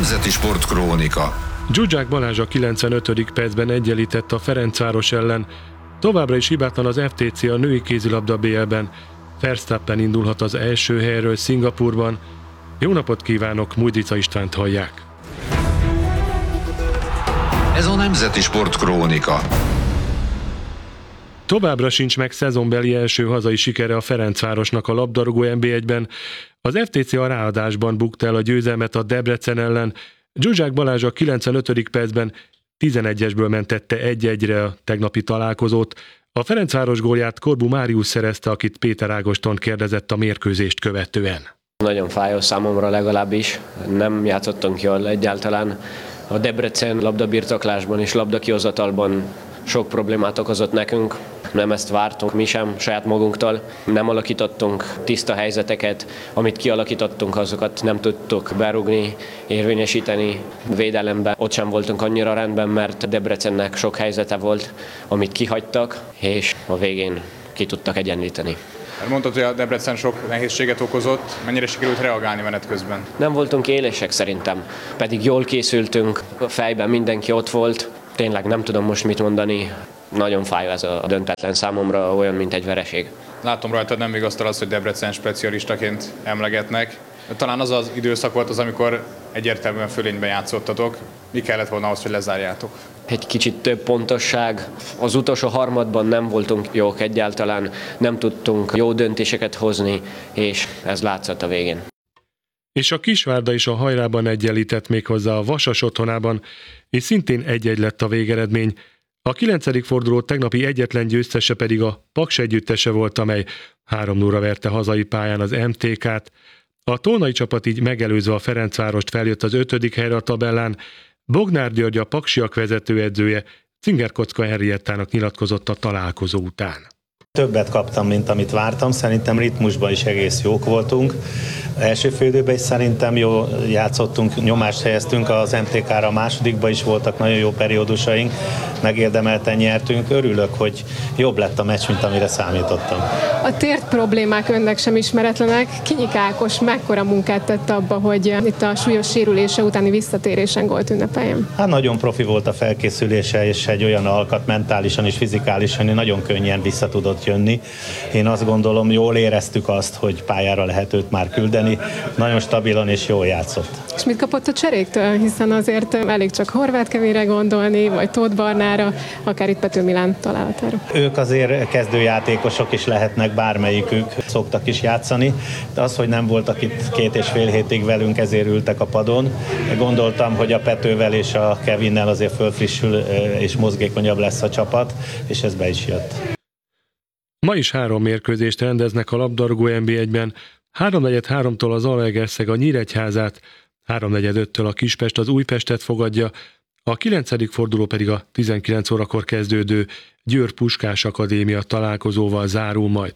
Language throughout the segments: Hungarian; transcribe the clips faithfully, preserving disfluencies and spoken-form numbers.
Nemzeti Sport Krónika. Zsuzsák Balázs a kilencvenötödik percben egyenlített a Ferencváros ellen. Továbbra is hibátlan az ef té cé a női kézilabda bé el-ben. Verstappen indulhat az első helyről Szingapurban. Jó napot kívánok, Mújdica Istvánt hallják. Ez a Nemzeti Sport Krónika. Továbbra sincs meg szezonbeli első hazai sikere a Ferencvárosnak a labdarúgó en bé egyben. Az ef té cé a ráadásban bukta el a győzelmet a Debrecen ellen. Zsuzsák Balázs a kilencvenötödik percben tizenegyesből mentette egy-egyre a tegnapi találkozót. A Ferencváros gólját Korbu Máriusz szerezte, akit Péter Ágoston kérdezett a mérkőzést követően. Nagyon fájó számomra legalábbis, nem játszottunk jól egyáltalán. A Debrecen labdabirtoklásban és labdakihozatalban sok problémát okozott nekünk. Nem ezt vártunk mi sem saját magunktól. Nem alakítottunk tiszta helyzeteket, amit kialakítottunk, azokat nem tudtuk berúgni, érvényesíteni. Védelemben ott sem voltunk annyira rendben, mert Debrecennek sok helyzete volt, amit kihagytak, és a végén ki tudtak egyenlíteni. Mondtad, hogy a Debrecen sok nehézséget okozott. Mennyire sikerült reagálni menet közben? Nem voltunk élesek szerintem, pedig jól készültünk, a fejben mindenki ott volt. Tényleg nem tudom most mit mondani. Nagyon fájó ez a döntetlen számomra, olyan, mint egy vereség. Látom rajtad, nem vigasztal az, hogy Debrecen specialistaként emlegetnek. Talán az az időszak volt az, amikor egyértelműen fölényben játszottatok. Mi kellett volna ahhoz, hogy lezárjátok? Egy kicsit több pontosság. Az utolsó harmadban nem voltunk jók egyáltalán, nem tudtunk jó döntéseket hozni, és ez látszott a végén. És a Kisvárda is a Hajrában egyenlített méghozzá a Vasas otthonában, és szintén egy-egy lett a végeredmény. A kilencedik forduló tegnapi egyetlen győztese pedig a Paks együttese volt, amely három nullra verte hazai pályán az em té ká-t. A tolnai csapat így megelőzve a Ferencvárost feljött az ötödik helyre a tabellán. Bognár György, a paksiak vezetőedzője, Cingerkocka Henriettának nyilatkozott a találkozó után. Többet kaptam, mint amit vártam, szerintem ritmusban is egész jók voltunk. Első félidőben is szerintem jó játszottunk, nyomást helyeztünk az em té ká-ra, a másodikban is voltak nagyon jó periódusaink, megérdemelten nyertünk. Örülök, hogy jobb lett a meccs, mint amire számítottam. A tért problémák önnek sem ismeretlenek. Kinyik Ákos mekkora munkát tett abba, hogy itt a súlyos sérülése utáni visszatérésen gólt ünnepeljen? Hát nagyon profi volt a felkészülése, és egy olyan alkat mentálisan és fizikálisan nagyon könnyen vissza tudott jönni. Én azt gondolom, jól éreztük azt, hogy pályára lehet őt már küldeni. Nagyon stabilan és jól játszott. És mit kapott a cseréktől? Hiszen azért elég csak Horváth Kevére gondolni, vagy Tóth Barnára, akár itt Pető Milán találatára. Ők azért kezdőjátékosok is lehetnek, bármelyikük szoktak is játszani. De az, hogy nem voltak itt két és fél hétig velünk, ezért ültek a padon. Gondoltam, hogy a Petővel és a Kevinnel azért fölfrissül és mozgékonyabb lesz a csapat, és ez be is jött. Ma is három mérkőzést rendeznek a labdarúgó en bé egyben. háromnegyed háromtól az Zalaegerszeg a Nyíregyházát, háromnegyed öttől a Kispest az Újpestet fogadja, a kilencedik forduló pedig a tizenkilenc órakor kezdődő Győr Puskás Akadémia találkozóval zárul majd.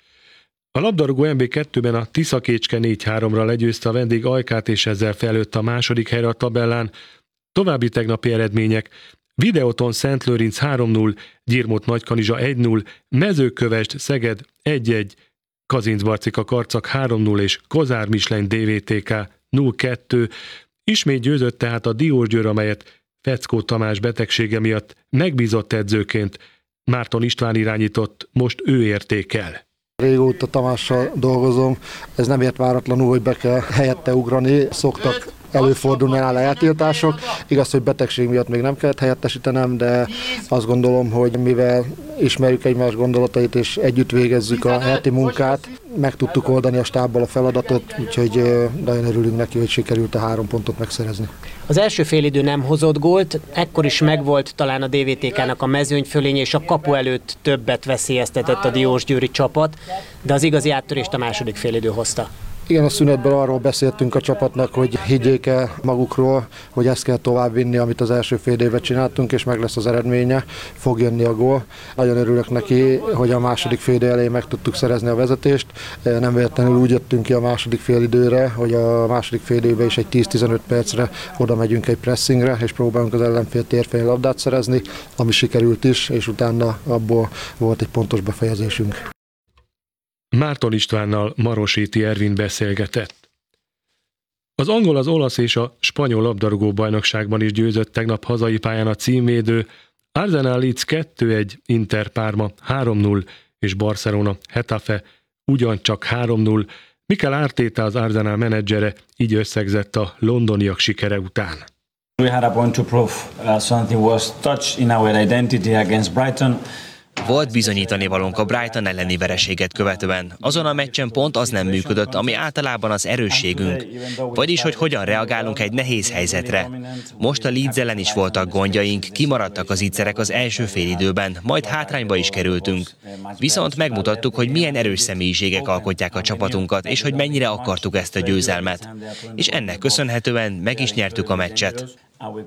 A labdarúgó en bé kettőben a Tiszakécske négy háromra legyőzte a vendég Ajkát, és ezzel felőtt a második helyre a tabellán. További tegnapi eredmények: Videóton Szentlőrinc három null, Gyirmót Nagykanizsa egy null, Mezőkövesd Szeged egy egy, Kazincbarcika Karcag három null és Kozár Mislenyt dé vé té ká nulla kettő. Ismét győzött tehát a Diósgyőr, amelyet Feckó Tamás betegsége miatt megbízott edzőként Márton István irányított, most ő értékel. Régóta Tamással dolgozom, ez nem ért váratlanul, hogy be kell helyette ugrani, szoktak előfordulni nála eltiltások. Igaz, hogy betegség miatt még nem kellett helyettesítenem, de azt gondolom, hogy mivel ismerjük egymás gondolatait és együtt végezzük a heti munkát, meg tudtuk oldani a stábbal a feladatot, úgyhogy nagyon örülünk neki, hogy sikerült a három pontot megszerezni. Az első félidő nem hozott gólt, ekkor is megvolt talán a dé vé té ká-nak a mezőnyfölénye, és a kapu előtt többet veszélyeztetett a diósgyőri csapat, de az igazi áttörést a második félidő hozta. Igen, a szünetben arról beszéltünk a csapatnak, hogy higgyék el magukról, hogy ezt kell továbbvinni, amit az első fél évet csináltunk, és meg lesz az eredménye, fog jönni a gól. Nagyon örülök neki, hogy a második fél idő elején meg tudtuk szerezni a vezetést. Nem véletlenül úgy jöttünk ki a második fél időre, hogy a második fél időben is egy tíz-tizenöt percre oda megyünk egy pressingre, és próbálunk az ellenfél térfelén labdát szerezni, ami sikerült is, és utána abból volt egy pontos befejezésünk. Márton Istvánnal Marosíti Ervin beszélgetett. Az angol, az olasz és a spanyol labdarúgó bajnokságban is győzött tegnap hazai pályán a címvédő, Arsenal Leeds kettő egy, Inter Parma három null és Barcelona Getafe ugyancsak három null. Mikel Arteta, az Arsenal menedzsere, így összegzett a londoniak sikere után. We had a point to prove. Uh, something was touched in our identity against Brighton. Volt bizonyítani valónk a Brighton elleni vereséget követően. Azon a meccsen pont az nem működött, ami általában az erősségünk. Vagyis, hogy hogyan reagálunk egy nehéz helyzetre. Most a Leeds ellen is voltak gondjaink, kimaradtak az ígyszerek az első félidőben, majd hátrányba is kerültünk. Viszont megmutattuk, hogy milyen erős személyiségek alkotják a csapatunkat, és hogy mennyire akartuk ezt a győzelmet. És ennek köszönhetően meg is nyertük a meccset.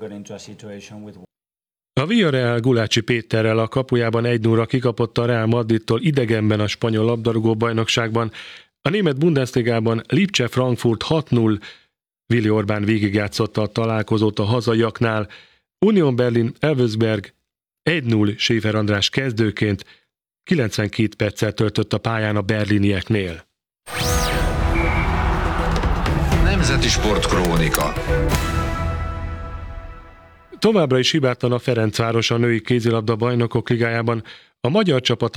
A Villarreal Gulácsi Péterrel a kapujában egy nullra kikapott a Real Madridtól idegenben a spanyol labdarúgó bajnokságban. A német Bundesligában Lipcse Frankfurt hat null, Willi Orbán végigjátszotta a találkozót a hazaiaknál, Union Berlin Elversberg egy null, Schäfer András kezdőként kilencvenkét perccel töltött a pályán a berlinieknél. Nemzeti Sportkrónika. Továbbra is hibátlan a Ferencváros a női kézilabda bajnokok ligájában. A magyar csapat